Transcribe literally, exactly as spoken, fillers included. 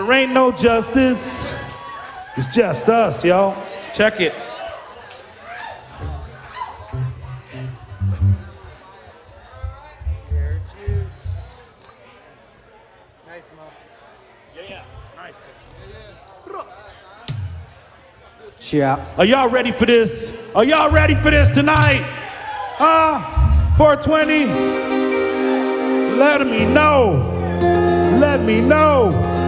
there ain't no justice. It's just us, yo. Check it. Nice, Mo. Yeah, yeah. Nice. Yeah. Are y'all ready for this? Are y'all ready for this tonight? Huh? four twenty? Let me know. Let me know.